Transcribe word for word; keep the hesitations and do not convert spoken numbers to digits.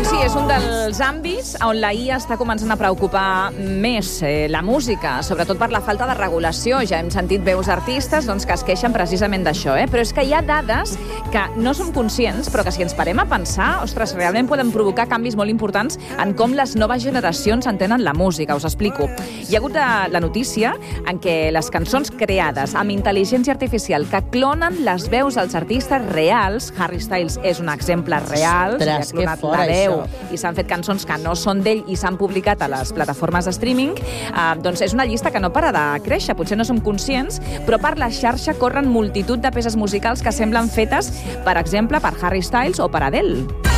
Doncs sí, és un dels àmbits on la I A està començant a preocupar més eh, la música, sobretot per la falta de regulació. Ja hem sentit veus d'artistes doncs, que es queixen precisament d'això, eh? Però és que hi ha dades que no som conscients, però que si ens parem a pensar, ostres, realment poden provocar canvis molt importants en com les noves generacions entenen la música. Us explico. Hi ha hagut la notícia en què les cançons creades amb intel·ligència artificial que clonen les veus dels artistes reals, Harry Styles és un exemple real, Ostres, que fora, la veu, això. i s'han fet cançons que no són d'ell i s'han publicat a les plataformes de streaming, eh, doncs és una llista que no para de créixer. Potser no som conscients, però per la xarxa corren multitud de peces musicals que semblen fetes, per exemple, per Harry Styles o per Adele.